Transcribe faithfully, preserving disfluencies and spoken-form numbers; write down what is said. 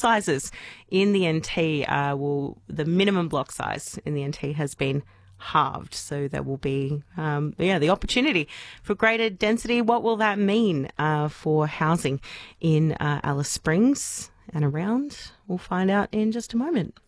sizes in the N T uh, will, the minimum block size in the N T has been halved. So there will be, um, yeah, the opportunity for greater density. What will that mean uh, for housing in uh, Alice Springs and around? We'll find out in just a moment.